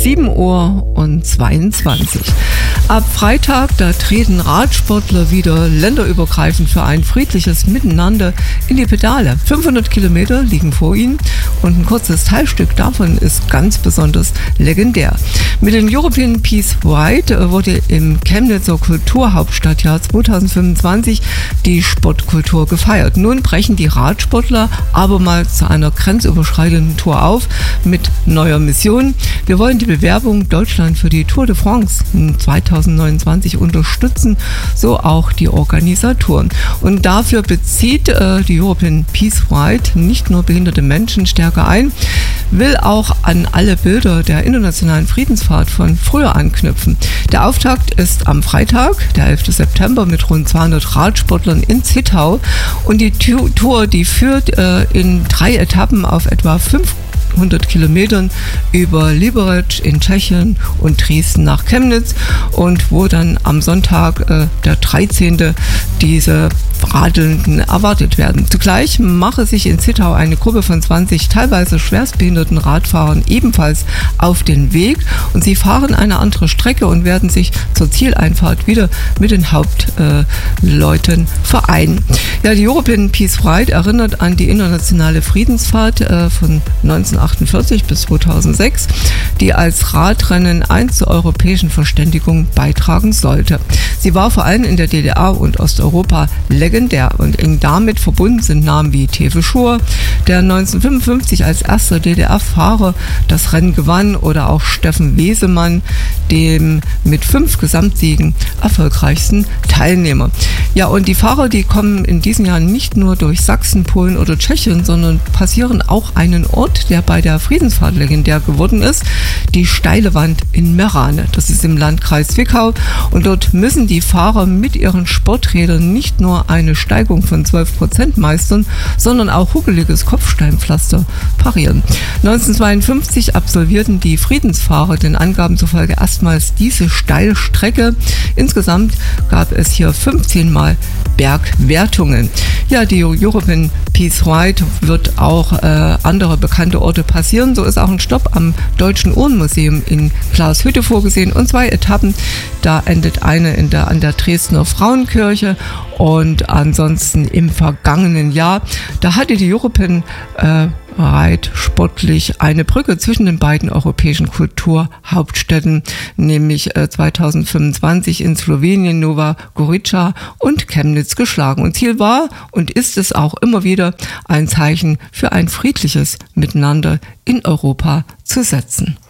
7:22 Uhr. Ab Freitag, da treten Radsportler wieder länderübergreifend für ein friedliches Miteinander in die Pedale. 500 Kilometer liegen vor ihnen und ein kurzes Teilstück davon ist ganz besonders legendär. Mit den European Peace Ride wurde im Chemnitzer Kulturhauptstadtjahr 2025 die Sportkultur gefeiert. Nun brechen die Radsportler abermals zu einer grenzüberschreitenden Tour auf mit neuer Mission. Wir wollen die Bewerbung Deutschland für die Tour de France 2029 unterstützen, so auch die Organisatoren. Und dafür bezieht die European Peace Ride nicht nur behinderte Menschen stärker ein, will auch an alle Bilder der internationalen Friedensfahrt von früher anknüpfen. Der Auftakt ist am Freitag, der 11. September, mit rund 200 Radsportlern in Zittau. Und die Tour, die führt in 3 Etappen auf etwa 500 Kilometern über Liberec in Tschechien und Dresden nach Chemnitz, und wo dann am Sonntag, der 13., diese Radelnden erwartet werden. Zugleich mache sich in Zittau eine Gruppe von 20 teilweise schwerstbehinderten Radfahrern ebenfalls auf den Weg, und sie fahren eine andere Strecke und werden sich zur Zieleinfahrt wieder mit den Hauptleuten vereinen. Ja, die European Peace Ride erinnert an die internationale Friedensfahrt von 1948 bis 2006, die als Radrennen zur europäischen Verständigung beitragen sollte. Sie war vor allem in der DDR und Osteuropa legendär, und eng damit verbunden sind Namen wie Tewe Schur, der 1955 als erster DDR-Fahrer das Rennen gewann, oder auch Steffen Wesemann, dem mit 5 Gesamtsiegen erfolgreichsten Teilnehmer. Ja, und die Fahrer, die kommen in diesem Jahr nicht nur durch Sachsen, Polen oder Tschechien, sondern passieren auch einen Ort, der bei der Friedensfahrt legendär geworden ist, die Steile Wand in Merane. Das ist im Landkreis Zwickau, und dort müssen die Fahrer mit ihren Sporträdern nicht nur eine Steigung von 12% meistern, sondern auch huckeliges Kopfsteinpflaster parieren. 1952 absolvierten die Friedensfahrer den Angaben zufolge erstmals diese Steilstrecke. Insgesamt gab es hier 15 Mal Bergwertungen. Ja, die European Peace Ride wird auch andere bekannte Orte passieren. So ist auch ein Stopp am Deutschen Uhrenmuseum in Glashütte vorgesehen und 2 Etappen. Da endet eine an der Dresdner Frauenkirche, und ansonsten im vergangenen Jahr, da hatte die European Ride sportlich eine Brücke zwischen den beiden europäischen Kulturhauptstädten, nämlich 2025 in Slowenien Nova Gorica und Chemnitz geschlagen. Und Ziel war und ist es auch immer wieder, ein Zeichen für ein friedliches Miteinander in Europa zu setzen.